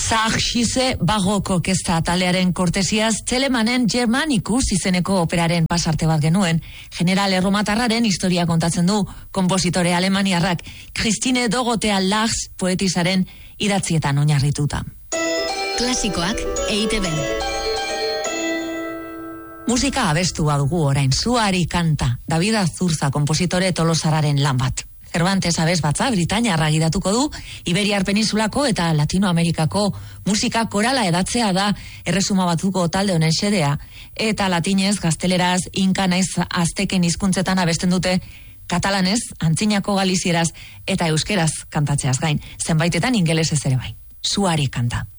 Zahxise Bagoko orkestra taldearen kortesiaz Telemanen Germanicus izeneko operaren pasarte bat genuen. General erromatarraren historia kontatzen du konpositore alemaniarrak Christine Dorothea Lachs poetisaren idatzietan oinarrituta. Klasikoak EITB. Musika abestua dugu orain, Zuari kanta, David Azurza konpositore tolosarraren lan bat. Cervantes abesbatza Britainiarra gidatuko du, Iberiar Peninsulako eta Latinoamerikako musika korala edatzea da Erresuma Batuko talde honen xedea, eta latinez, gazteleraz, inka naiz azteken hizkuntzetan abesten dute, katalanez, antzinako galizieraz eta euskeraz kantatzeaz gain, zenbaitetan ingelesez ere bai. Zuari kanta.